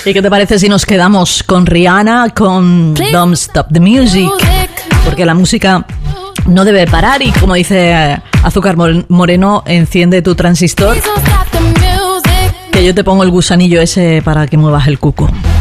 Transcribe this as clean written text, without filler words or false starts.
¿Y qué te parece si nos quedamos con Rihanna, con Don't Stop the Music? Porque la música no debe parar y, como dice Azúcar Moreno, enciende tu transistor, que yo te pongo el gusanillo ese para que muevas el cuco.